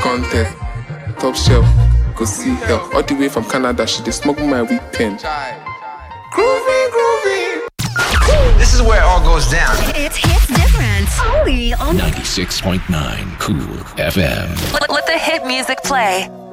content. Top shelf, go see help. All the way from Canada, she dey smoke my weed pen. Groovy. This is where it all goes down. It's hits different. Only on 96.9 Cool FM. Let the hit music play.